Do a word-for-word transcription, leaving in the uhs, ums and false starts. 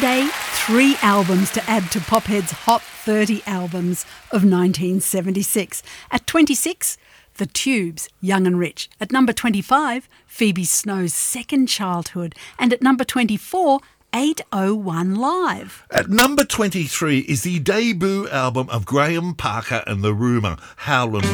Friday, three albums to add to Pophead's Hot thirty albums of nineteen seventy-six. At twenty-six, The Tubes, Young and Rich. At number twenty-five, Phoebe Snow's Second Childhood. And at number twenty-four, eight oh one Live. At number twenty-three is the debut album of Graham Parker and the Rumour, Howlin'